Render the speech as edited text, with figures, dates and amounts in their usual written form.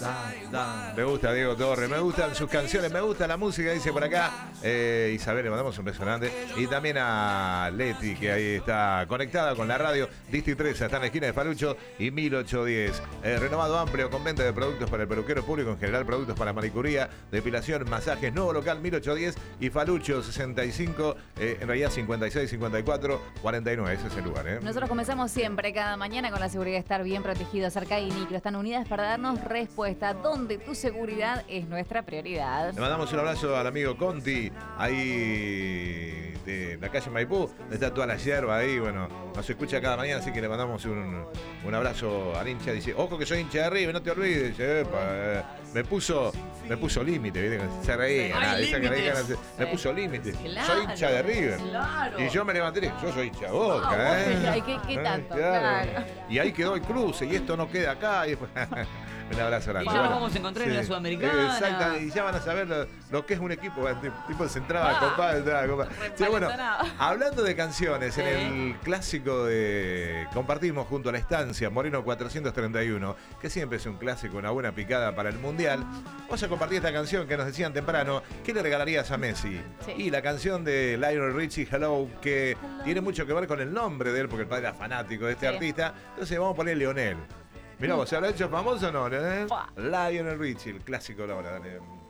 Me gusta Diego Torres, me gustan sus canciones, me gusta la música, dice por acá. Isabel, le mandamos un beso grande. Y también a Leti, que ahí está conectada con la radio. District 13, está en la esquina de Falucho y 1810. Renovado amplio con venta de productos para el peluquero público en general, productos para manicuría, depilación, masajes, nuevo local 1810 y Falucho 65, en realidad 56, 54, 49, ese es el lugar. Nosotros comenzamos siempre, cada mañana, con la seguridad de estar bien protegidos. Arca y Niclo están unidas para darnos respuesta, donde tu seguridad es nuestra prioridad. Le mandamos un abrazo al amigo Conti, ahí de la calle Maipú, donde está toda la hierba ahí, bueno, nos escucha cada mañana, así que le mandamos un abrazo al hincha. Dice, ojo que soy hincha de River, no te olvides. Me puso límite, ¿viste? Se reía, me puso límite. Claro, soy hincha de River. Claro. Y yo me levanté, yo soy hincha de Boca, Ay, ¿qué tanto? Claro. Y ahí quedó el cruce, y esto no queda acá. Y después, un abrazo grande. Y ya nos vamos a encontrar en la Sudamericana. Exacto, y ya van a saber lo que es un equipo. Tipo se entraba a copa, Sí, bueno, hablando de canciones, en el clásico de compartimos junto a la estancia Moreno 431, que siempre es un clásico, una buena picada para el Mundial. Vamos a compartir esta canción que nos decían temprano. ¿Qué le regalarías a Messi? Sí. Y la canción de Lionel Richie, Hello, que tiene mucho que ver con el nombre de él, porque el padre era fanático de este artista. Entonces vamos a poner Lionel. Mirá, ¿se habrá hecho famoso o no? Lionel Richie, el clásico de la hora. Dale.